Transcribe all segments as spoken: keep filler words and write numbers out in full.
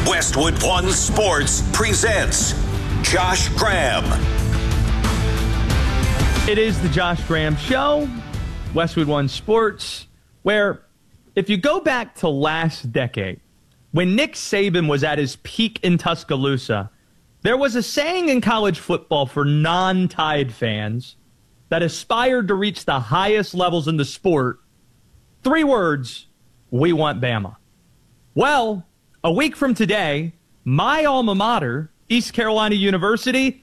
Westwood One Sports presents Josh Graham. It is the Josh Graham Show, Westwood One Sports, where if you go back to last decade, when Nick Saban was at his peak in Tuscaloosa, there was a saying in college football for non-Tide fans that aspired to reach the highest levels in the sport. Three words: we want Bama. Well, a week from today, my alma mater, East Carolina University,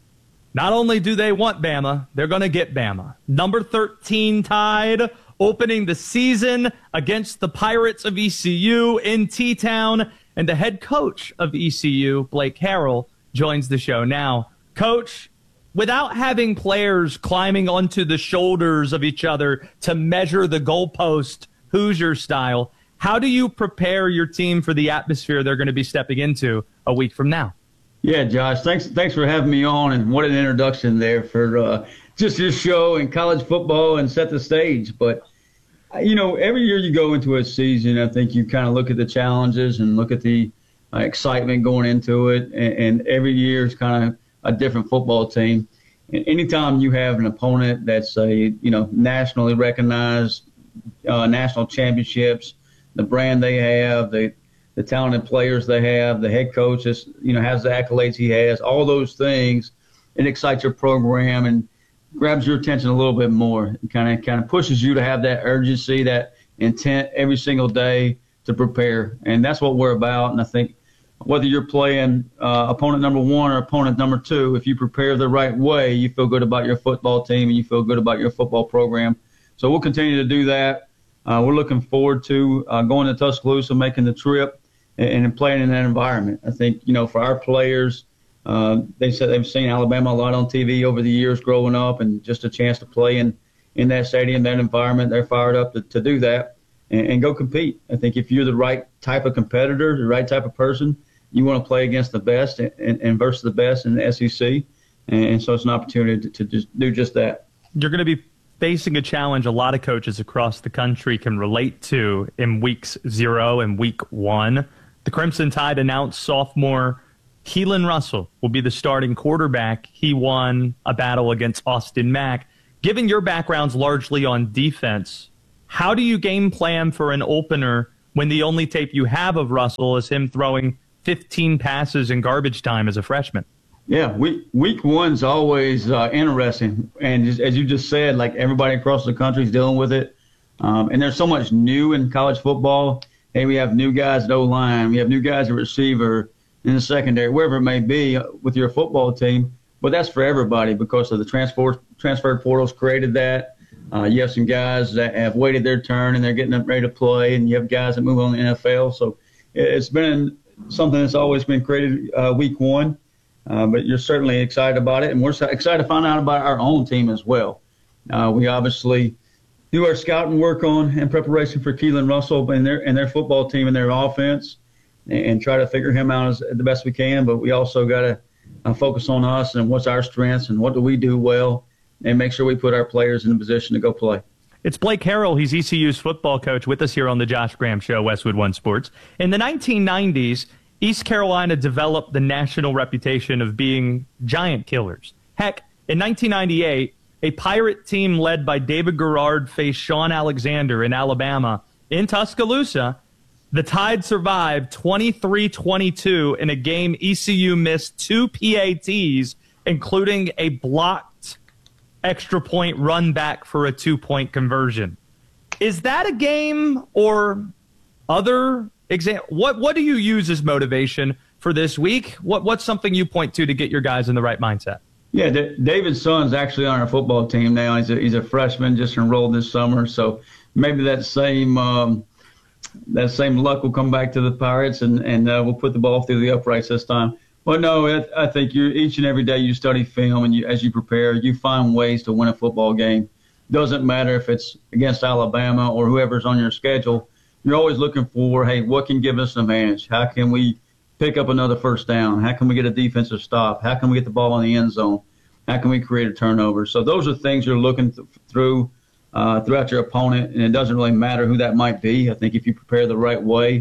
not only do they want Bama, they're going to get Bama. Number thirteen Tide opening the season against the Pirates of E C U in T-Town, and the head coach of E C U, Blake Harrell, joins the show now. Coach, without having players climbing onto the shoulders of each other to measure the goalpost Hoosier style, how do you prepare your team for the atmosphere they're going to be stepping into a week from now? Yeah, Josh, thanks thanks for having me on, and what an introduction there for uh, just your show and college football and set the stage. But, you know, every year you go into a season, I think you kind of look at the challenges and look at the uh, excitement going into it, and, and every year is kind of a different football team. And anytime you have an opponent that's a, you know, nationally recognized, uh, national championships, the brand they have, the the talented players they have, the head coach is, you know, has the accolades he has, all those things, it excites your program and grabs your attention a little bit more. It kind of kind of pushes you to have that urgency, that intent every single day to prepare, and that's what we're about. And I think whether you're playing uh, opponent number one or opponent number two, if you prepare the right way, you feel good about your football team and you feel good about your football program. So we'll continue to do that. Uh, we're looking forward to uh, going to Tuscaloosa, making the trip, and, and playing in that environment. I think, you know, for our players, uh, they said they've seen Alabama a lot on T V over the years growing up, and just a chance to play in, in that stadium, that environment. They're fired up to, to do that and, and go compete. I think if you're the right type of competitor, the right type of person, you want to play against the best and, and, and versus the best in the S E C. And, and so it's an opportunity to, to just do just that. You're going to be facing a challenge a lot of coaches across the country can relate to in weeks zero and week one. The Crimson Tide announced sophomore Keelan Russell will be the starting quarterback. He won a battle against Austin Mack. Given your background's largely on defense, how do you game plan for an opener when the only tape you have of Russell is him throwing fifteen passes in garbage time as a freshman? Yeah, week week one's always uh, interesting, and just, as you just said, like everybody across the country is dealing with it, um, and there's so much new in college football. Hey, we have new guys at O-line, we have new guys at receiver, in the secondary, wherever it may be with your football team. But that's for everybody because of the transfer transfer portals created that. Uh, you have some guys that have waited their turn and they're getting ready to play, and you have guys that move on to the N F L. So it's been something that's always been created uh, week one. Uh, but you're certainly excited about it, and we're excited to find out about our own team as well. Uh, we obviously do our scouting work on in preparation for Keelan Russell and their and their football team and their offense, and, and try to figure him out as the best we can. But we also got to uh, focus on us and what's our strengths and what do we do well, and make sure we put our players in a position to go play. It's Blake Harrell. He's E C U's football coach with us here on the Josh Graham Show, Westwood One Sports. In the nineteen nineties, East Carolina developed the national reputation of being giant killers. Heck, in nineteen ninety-eight, a Pirate team led by David Garrard faced Sean Alexander in Alabama in Tuscaloosa. The Tide survived twenty-three twenty-two in a game E C U missed two P A Ts, including a blocked extra point run back for a two-point conversion. Is that a game or other example? What what do you use as motivation for this week? What What's something you point to to get your guys in the right mindset? Yeah, D- David's son's actually on our football team now. He's a, he's a freshman, just enrolled this summer. So maybe that same um, that same luck will come back to the Pirates, and, and uh, we'll put the ball through the uprights this time. Well, no, it, I think you each and every day you study film, and you, as you prepare, you find ways to win a football game. Doesn't matter if it's against Alabama or whoever's on your schedule. You're always looking for, hey, what can give us an advantage? How can we pick up another first down? How can we get a defensive stop? How can we get the ball in the end zone? How can we create a turnover? So those are things you're looking th- through uh, throughout your opponent, and it doesn't really matter who that might be. I think if you prepare the right way,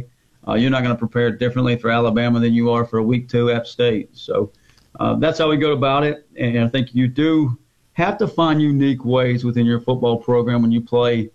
Uh, you're not going to prepare differently for Alabama than you are for a week two App State. So uh, that's how we go about it. And I think you do have to find unique ways within your football program when you play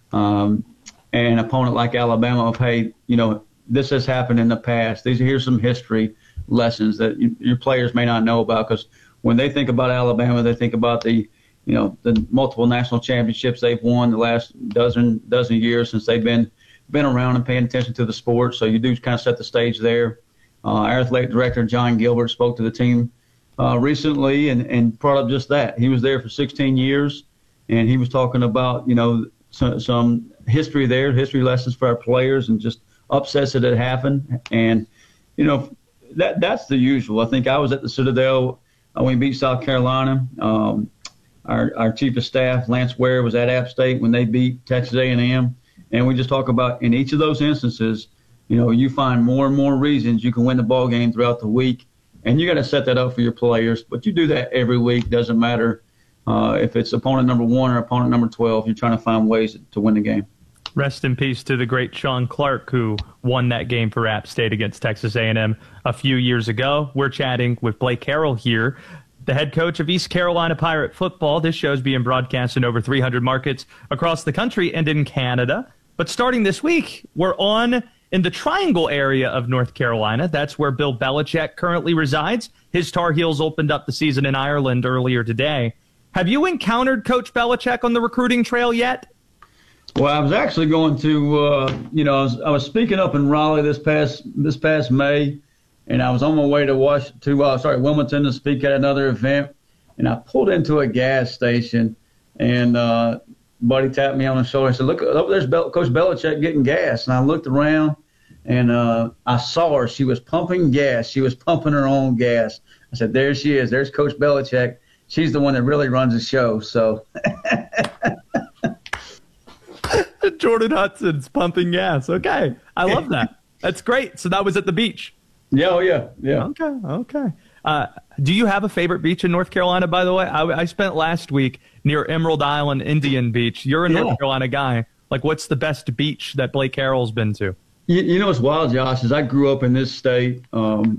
um, an opponent like Alabama of, hey, you know, this has happened in the past. These here's some history lessons that you, your players may not know about, because when they think about Alabama, they think about the, you know, the multiple national championships they've won the last dozen dozen years since they've been been around and paying attention to the sport. So you do kind of set the stage there. Uh, our athletic director, John Gilbert, spoke to the team uh, recently and, and brought up just that. He was there for sixteen years, and he was talking about, you know, some, some history there, history lessons for our players, and just upsets that had happened. And, you know, that that's the usual. I think I was at the Citadel uh, when we beat South Carolina. Um, our, our chief of staff, Lance Ware, was at App State when they beat Texas A and M. And we just talk about in each of those instances, you know, you find more and more reasons you can win the ball game throughout the week. And you got to set that up for your players. But you do that every week. Doesn't matter uh, if it's opponent number one or opponent number twelve. You're trying to find ways to win the game. Rest in peace to the great Sean Clark, who won that game for App State against Texas A and M a few years ago. We're chatting with Blake Harrell here, the head coach of East Carolina Pirate football. This show is being broadcast in over three hundred markets across the country and in Canada. But starting this week, we're on in the Triangle area of North Carolina. That's where Bill Belichick currently resides. His Tar Heels opened up the season in Ireland earlier today. Have you encountered Coach Belichick on the recruiting trail yet? Well, I was actually going to, uh, you know, I was, I was speaking up in Raleigh this past this past May, and I was on my way to Wash to uh, sorry Wilmington to speak at another event, and I pulled into a gas station, and uh, buddy tapped me on the shoulder and said, "Look, over there's Bel- Coach Belichick getting gas." And I looked around, and uh, I saw her. She was pumping gas. She was pumping her own gas. I said, "There she is. There's Coach Belichick. She's the one that really runs the show." So. Jordan Hudson's pumping gas. Okay. I love that. That's great. So that was at the beach. Yeah, oh, yeah, yeah. Okay, okay. Uh, do you have a favorite beach in North Carolina, by the way? I, I spent last week near Emerald Island Indian Beach. You're a yeah. North Carolina guy. Like, what's the best beach that Blake Harrell's been to? You, you know what's wild, Josh, is I grew up in this state, um,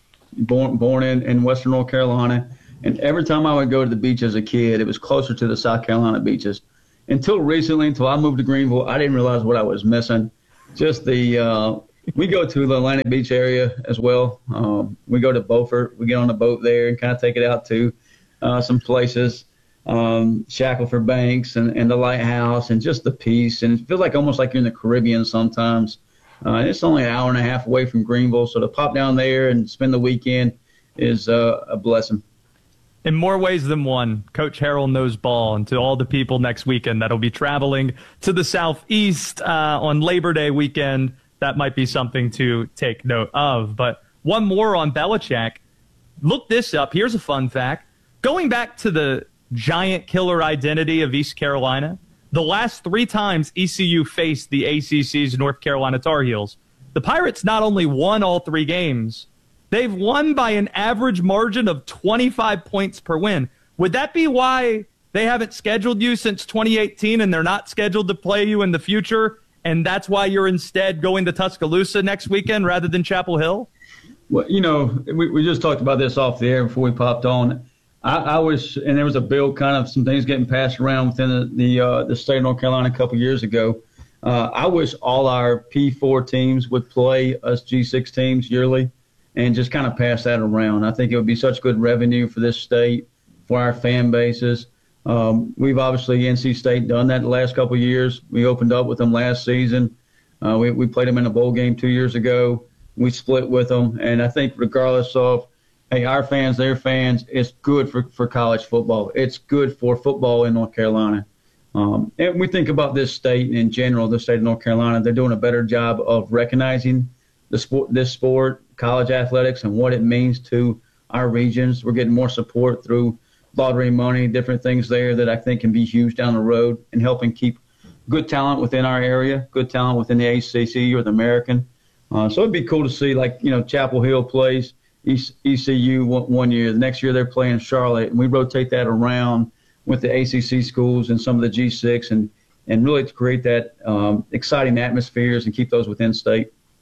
born born in, in Western North Carolina, and every time I would go to the beach as a kid, it was closer to the South Carolina beaches. Until recently, until I moved to Greenville, I didn't realize what I was missing. Just the uh, we go to the Atlantic Beach area as well. Um, we go to Beaufort. We get on a boat there and kind of take it out to uh, some places, um, Shackleford Banks and, and the Lighthouse, and just the peace. And it feels like almost like you're in the Caribbean sometimes. Uh, it's only an hour and a half away from Greenville, so to pop down there and spend the weekend is uh, a blessing. In more ways than one, Coach Harrell knows ball. And to all the people next weekend that'll be traveling to the Southeast uh, on Labor Day weekend, that might be something to take note of. But one more on Belichick. Look this up. Here's a fun fact. Going back to the giant killer identity of East Carolina, the last three times E C U faced the A C C's North Carolina Tar Heels, the Pirates not only won all three games, they've won by an average margin of twenty-five points per win. Would that be why they haven't scheduled you since twenty eighteen and they're not scheduled to play you in the future, and that's why you're instead going to Tuscaloosa next weekend rather than Chapel Hill? Well, you know, we, we just talked about this off the air before we popped on. I, I was, and there was a bill, kind of some things getting passed around within the the, uh, the state of North Carolina a couple years ago. Uh, I wish all our P four teams would play us G six teams yearly, and just kind of pass that around. I think it would be such good revenue for this state, for our fan bases. Um, we've obviously, N C State, done that the last couple of years. We opened up with them last season. Uh, we, we played them in a bowl game two years ago. We split with them. And I think regardless of, hey, our fans, their fans, it's good for, for college football. It's good for football in North Carolina. Um, and we think about this state in general, the state of North Carolina, they're doing a better job of recognizing the sport, this sport, college athletics, and what it means to our regions. We're getting more support through lottery money, different things there that I think can be huge down the road in helping keep good talent within our area, good talent within the A C C or the American. Uh, so it'd be cool to see, like, you know, Chapel Hill plays E C U one, one year. The next year they're playing Charlotte, and we rotate that around with the A C C schools and some of the G six, and, and really to create that um, exciting atmospheres and keep those within state.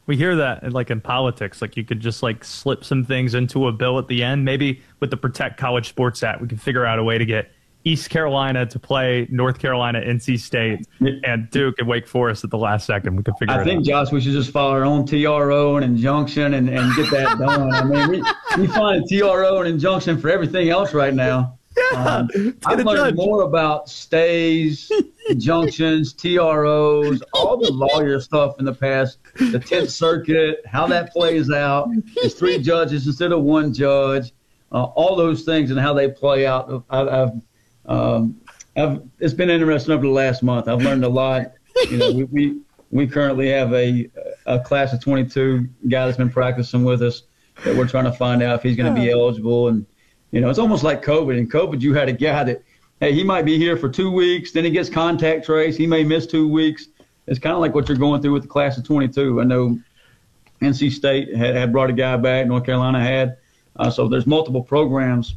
We hear that like in politics, like you could just like slip some things into a bill at the end. Maybe with the Protect College Sports Act, we can figure out a way to get East Carolina to play North Carolina, N C State, and Duke and Wake Forest at the last second. We can figure I it think, out. Josh, we should just file our own T R O and injunction and, and get that done. I mean, we, we find a T R O and injunction for everything else right now. Yeah, um, I've learned more about stays, injunctions, T R Os, all the lawyer stuff in the past, the Tenth Circuit, how that plays out. It's three judges instead of one judge, uh, all those things and how they play out. I, I've Um, I've, it's been interesting over the last month. I've learned a lot. You know, we, we, we currently have a, a class of twenty-two guy that's been practicing with us that we're trying to find out if he's going to be eligible. And, you know, it's almost like COVID. In COVID, you had a guy that, hey, he might be here for two weeks. Then he gets contact trace. He may miss two weeks. It's kind of like what you're going through with the class of twenty-two. I know N C State had, had brought a guy back. North Carolina had. Uh, so there's multiple programs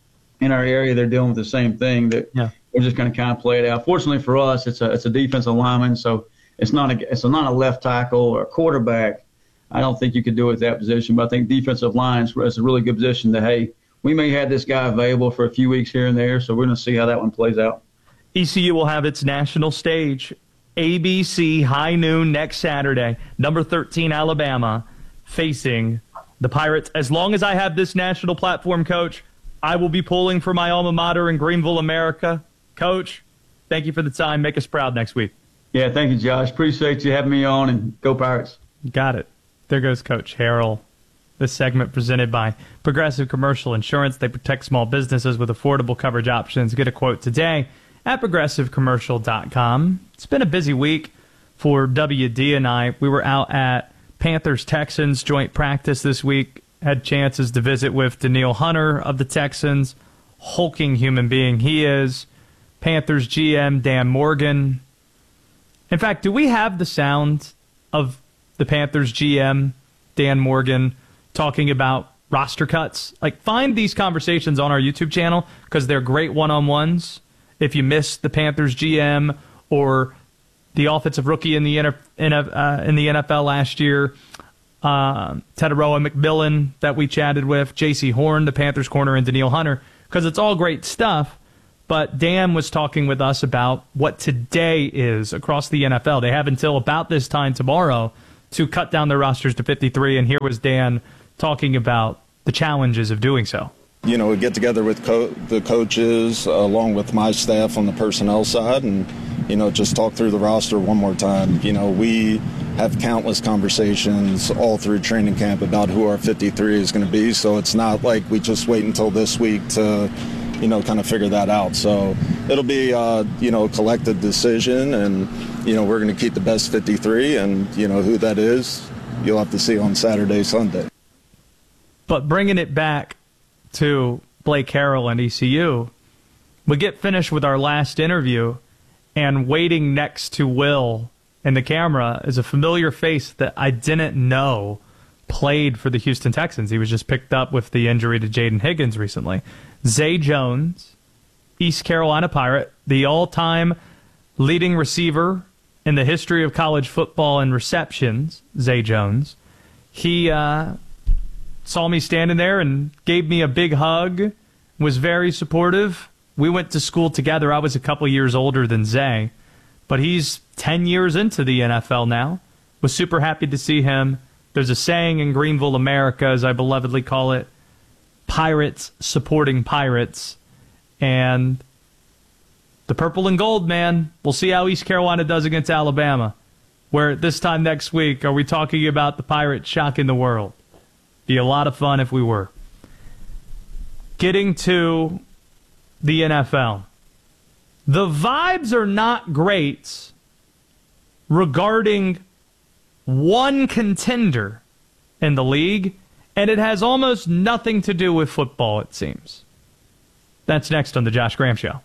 in our area. They're dealing with the same thing. That yeah. We're just going to kind of play it out. Fortunately for us, it's a it's a defensive lineman, so it's not a it's not a left tackle or a quarterback. I don't think you could do it at that position, but I think defensive line is a really good position to, hey, we may have this guy available for a few weeks here and there, so we're going to see how that one plays out. E C U will have its national stage, A B C, high noon next Saturday. Number thirteen, Alabama, facing the Pirates. As long as I have this national platform, Coach, I will be pulling for my alma mater in Greenville, America. Coach, thank you for the time. Make us proud next week. Yeah, thank you, Josh. Appreciate you having me on, and go Pirates. Got it. There goes Coach Harrell. This segment presented by Progressive Commercial Insurance. They protect small businesses with affordable coverage options. Get a quote today at progressive commercial dot com. It's been a busy week for W D and I. We were out at Panthers-Texans joint practice this week. Had chances to visit with Danielle Hunter of the Texans. Hulking human being he is. Panthers G M Dan Morgan. In fact, do we have the sound of the Panthers G M Dan Morgan talking about roster cuts? Like, find these conversations on our YouTube channel because they're great one-on-ones. If you missed the Panthers G M or the offensive rookie in the, uh, in the N F L last year, uh, Teteroa McMillan that we chatted with, J C Horn, the Panthers corner, and Danielle Hunter, because it's all great stuff. But Dan was talking with us about what today is across the N F L. They have until about this time tomorrow to cut down their rosters to fifty-three, and here was Dan talking about the challenges of doing so. You know, we get together with co- the coaches uh, along with my staff on the personnel side and, you know, just talk through the roster one more time. You know, we have countless conversations all through training camp about who our fifty-three is going to be, so it's not like we just wait until this week to, you know, kind of figure that out. So it'll be, uh, you know, a collective decision, and, you know, we're going to keep the best fifty-three, and, you know, who that is, you'll have to see on Saturday, Sunday. But bringing it back to Blake Harrell and E C U, we get finished with our last interview, and waiting next to Will in the camera is a familiar face that I didn't know played for the Houston Texans. He was just picked up with the injury to Jaden Higgins recently. Zay Jones, East Carolina Pirate, the all-time leading receiver in the history of college football in receptions, Zay Jones. He uh, saw me standing there and gave me a big hug, was very supportive. We went to school together. I was a couple years older than Zay, but he's ten years into the N F L now. Was super happy to see him. There's a saying in Greenville, America, as I belovedly call it, Pirates supporting Pirates. And the purple and gold, man. We'll see how East Carolina does against Alabama. Where this time next week, are we talking about the Pirates shocking the world? Be a lot of fun if we were. Getting to the N F L. The vibes are not great regarding one contender in the league, and it has almost nothing to do with football, it seems. That's next on The Josh Graham Show.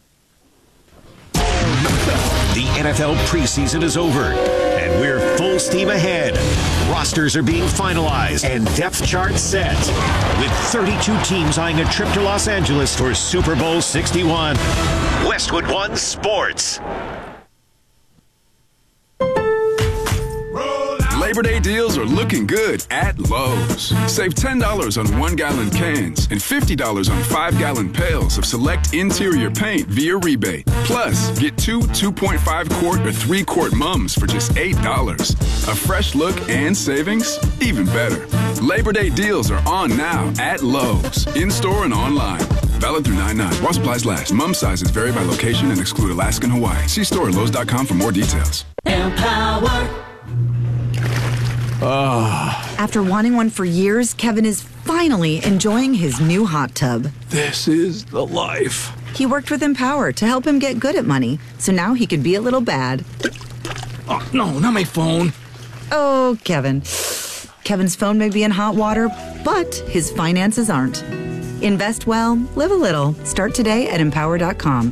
The N F L preseason is over, and we're full steam ahead. Rosters are being finalized and depth charts set, with thirty-two teams eyeing a trip to Los Angeles for Super Bowl sixty-one. Westwood One Sports. Labor Day deals are looking good at Lowe's. Save ten dollars on one-gallon cans and fifty dollars on five-gallon pails of select interior paint via rebate. Plus, get two two point five quart or three quart mums for just eight dollars. A fresh look and savings? Even better. Labor Day deals are on now at Lowe's, in-store and online. Valid through nine nine. While supplies last. Mum sizes vary by location and exclude Alaska and Hawaii. See store at Lowe's dot com for more details. Empower. Oh. After wanting one for years, Kevin is finally enjoying his new hot tub. This is the life. He worked with Empower to help him get good at money, so now he could be a little bad. Oh, no, not my phone. Oh, Kevin. Kevin's phone may be in hot water, but his finances aren't. Invest well, live a little. Start today at empower dot com.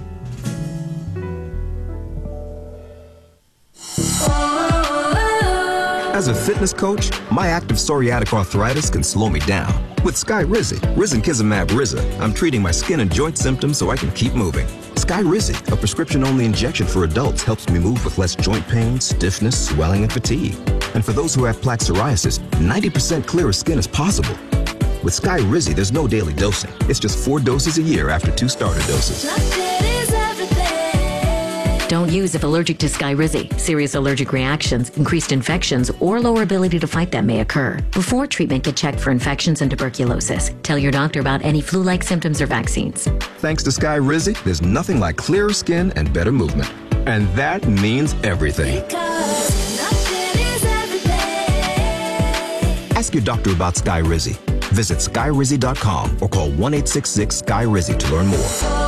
As a fitness coach, my active psoriatic arthritis can slow me down. With Skyrizi, Risankizumab Riza, I'm treating my skin and joint symptoms so I can keep moving. Skyrizi, a prescription-only injection for adults, helps me move with less joint pain, stiffness, swelling, and fatigue. And for those who have plaque psoriasis, ninety percent clearer skin is possible. With Skyrizi, there's no daily dosing. It's just four doses a year after two starter doses. Don't use if allergic to Skyrizi. Serious allergic reactions, increased infections, or lower ability to fight them may occur. Before treatment, get checked for infections and tuberculosis. Tell your doctor about any flu-like symptoms or vaccines. Thanks to Skyrizi, there's nothing like clearer skin and better movement. And that means everything. Ask your doctor about Skyrizi. Visit Skyrizi dot com or call one eight six six Sky Rizi to learn more.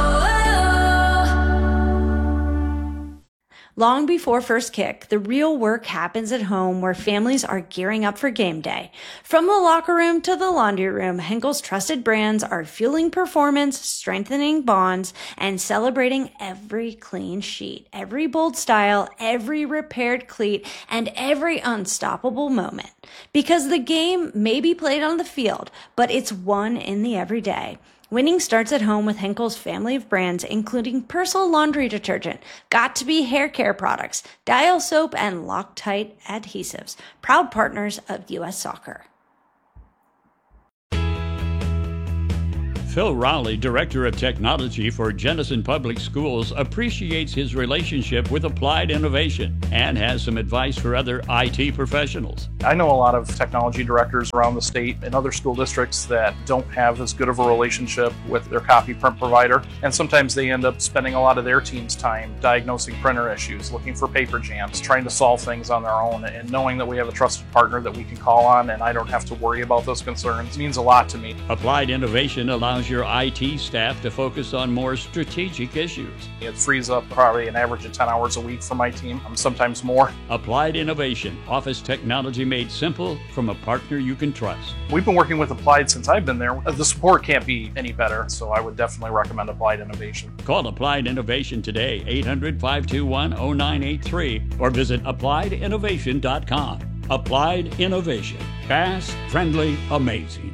Long before first kick, the real work happens at home where families are gearing up for game day. From the locker room to the laundry room, Henkel's trusted brands are fueling performance, strengthening bonds, and celebrating every clean sheet, every bold style, every repaired cleat, and every unstoppable moment. Because the game may be played on the field, but it's won in the everyday. Winning starts at home with Henkel's family of brands, including Persil laundry detergent, Got2b hair care products, Dial soap, and Loctite adhesives, proud partners of U S Soccer. Phil Rowley, Director of Technology for Jenison Public Schools, appreciates his relationship with Applied Innovation and has some advice for other I T professionals. I know a lot of technology directors around the state and other school districts that don't have as good of a relationship with their copy print provider, and sometimes they end up spending a lot of their team's time diagnosing printer issues, looking for paper jams, trying to solve things on their own, and knowing that we have a trusted partner that we can call on and I don't have to worry about those concerns means a lot to me. Applied Innovation allows your I T staff to focus on more strategic issues. It frees up probably an average of ten hours a week for my team, sometimes more. Applied Innovation, office technology made simple from a partner you can trust. We've been working with Applied since I've been there. The support can't be any better, so I would definitely recommend Applied Innovation. Call Applied Innovation today, eight hundred, five two one, zero nine eight three, or visit applied innovation dot com. Applied Innovation. Fast, friendly, amazing.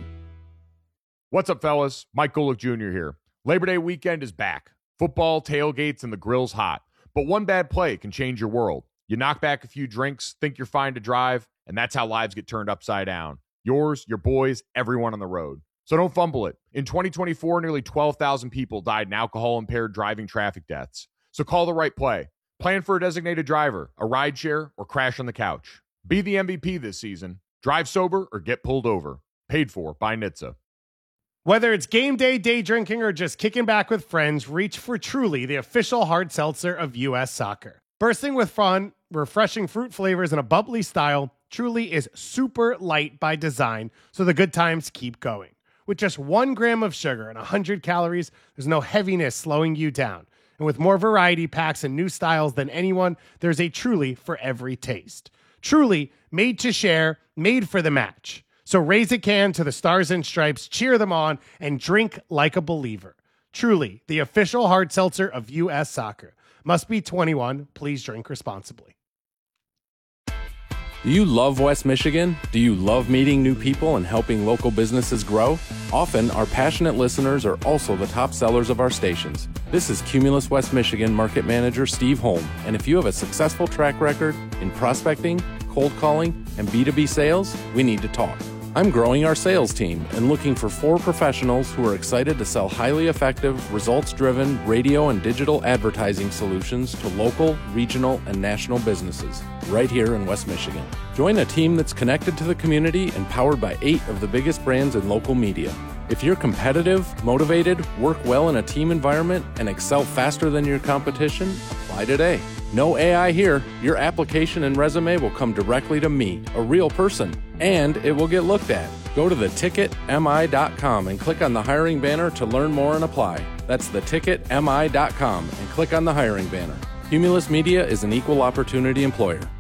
What's up, fellas? Mike Golick Junior here. Labor Day weekend is back. Football, tailgates, and the grill's hot. But one bad play can change your world. You knock back a few drinks, think you're fine to drive, and that's how lives get turned upside down. Yours, your boys, everyone on the road. So don't fumble it. In twenty twenty-four, nearly twelve thousand people died in alcohol-impaired driving traffic deaths. So call the right play. Plan for a designated driver, a rideshare, or crash on the couch. Be the M V P this season. Drive sober or get pulled over. Paid for by N H T S A. Whether it's game day, day drinking, or just kicking back with friends, reach for Truly, the official hard seltzer of U S Soccer. Bursting with fun, refreshing fruit flavors, and a bubbly style, Truly is super light by design, so the good times keep going. With just one gram of sugar and one hundred calories, there's no heaviness slowing you down. And with more variety packs and new styles than anyone, there's a Truly for every taste. Truly, made to share, made for the match. So raise a can to the Stars and Stripes, cheer them on, and drink like a believer. Truly, the official hard seltzer of U S Soccer. Must be twenty-one. Please drink responsibly. Do you love West Michigan? Do you love meeting new people and helping local businesses grow? Often, our passionate listeners are also the top sellers of our stations. This is Cumulus West Michigan Market Manager Steve Holm, and if you have a successful track record in prospecting, cold calling, and B two B sales, we need to talk. I'm growing our sales team and looking for four professionals who are excited to sell highly effective, results-driven radio and digital advertising solutions to local, regional, and national businesses right here in West Michigan. Join a team that's connected to the community and powered by eight of the biggest brands in local media. If you're competitive, motivated, work well in a team environment, and excel faster than your competition, apply today. No A I here. Your application and resume will come directly to me, a real person, and it will get looked at. Go to the ticket M I dot com and click on the hiring banner to learn more and apply. That's the ticket M I dot com and click on the hiring banner. Cumulus Media is an equal opportunity employer.